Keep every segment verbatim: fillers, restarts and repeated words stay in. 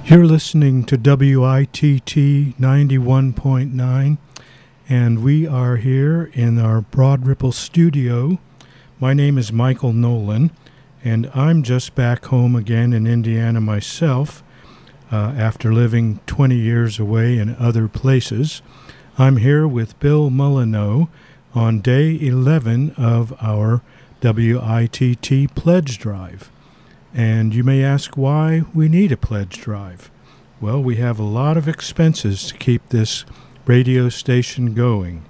You're listening to W I T T ninety-one point nine, and we are here in our Broad Ripple studio. My name is Michael Nolan, and I'm just back home again in Indiana myself uh, after living twenty years away in other places. I'm here with Bill Mullineaux on day eleven of our W I T T Pledge Drive. And you may ask why we need a pledge drive. Well, we have a lot of expenses to keep this radio station going.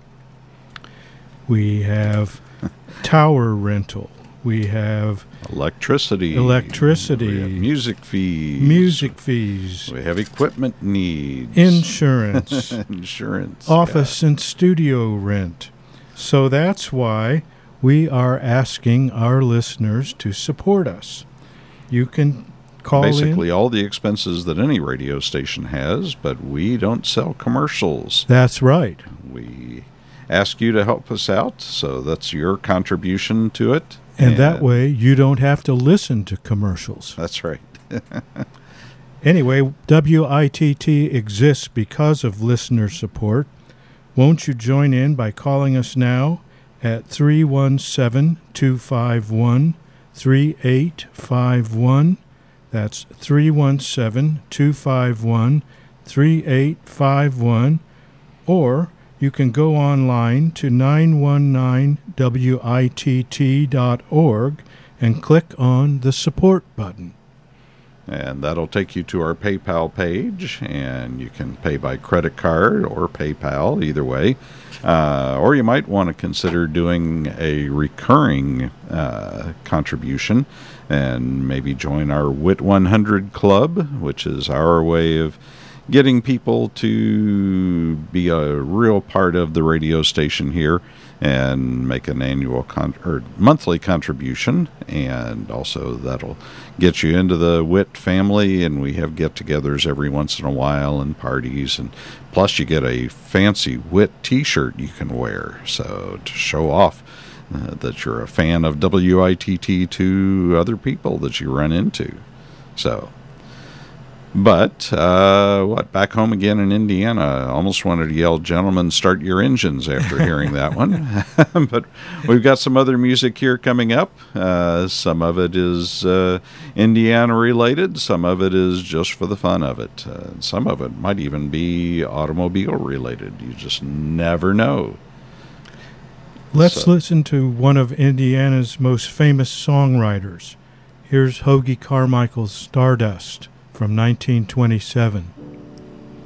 We have tower rental. We have electricity. Electricity. We have music fees. Music fees. We have equipment needs. Insurance. Insurance. Office yeah. and studio rent. So that's why we are asking our listeners to support us. You can call Basically in. all the expenses that any radio station has, but we don't sell commercials. That's right. We ask you to help us out, so that's your contribution to it. And, and that way you don't have to listen to commercials. That's right. Anyway, W I T T exists because of listener support. Won't you join in by calling us now at three one seven, two five one, three eight five one. That's three one seven, two five one, three eight five one. Or you can go online to nine one nine W I T T dot org and click on the support button. And that'll take you to our PayPal page, and you can pay by credit card or PayPal, either way. Uh, or you might want to consider doing a recurring uh, contribution and maybe join our W I T one hundred Club, which is our way of getting people to be a real part of the radio station here and make an annual con- or monthly contribution, and also that'll get you into the W I T family, and we have get-togethers every once in a while and parties, and plus you get a fancy W I T t-shirt you can wear, so to show off uh, that you're a fan of W I T T to other people that you run into. So But, uh, what, back home again in Indiana, I almost wanted to yell, gentlemen, start your engines after hearing that one. But we've got some other music here coming up. Uh, some of it is uh, Indiana-related. Some of it is just for the fun of it. Uh, some of it might even be automobile-related. You just never know. Let's so. listen to one of Indiana's most famous songwriters. Here's Hoagy Carmichael's Stardust from nineteen twenty-seven.